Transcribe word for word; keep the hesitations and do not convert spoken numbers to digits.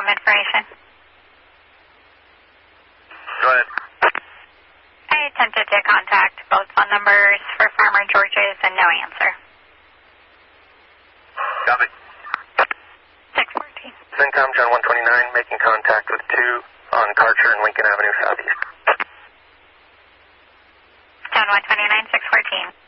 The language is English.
home information. Go ahead. I attempted to contact both phone numbers for Farmer George's and no answer. Copy. six fourteen. CENTCOM John one twenty-nine, making contact with two on Karcher and Lincoln Avenue Southeast. John one twenty-nine, six fourteen.